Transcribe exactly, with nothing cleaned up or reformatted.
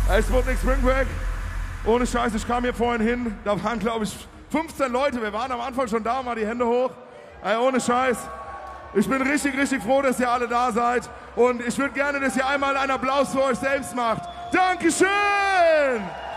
Ey, Sputnik Spring Break. Ohne Scheiß, ich kam hier vorhin hin. Da waren, glaube ich, fünfzehn Leute. Wir waren am Anfang schon da, mal die Hände hoch. Ey, ohne Scheiß. Ich bin richtig, richtig froh, dass ihr alle da seid. Und ich würde gerne, dass ihr einmal einen Applaus für euch selbst macht. Dankeschön!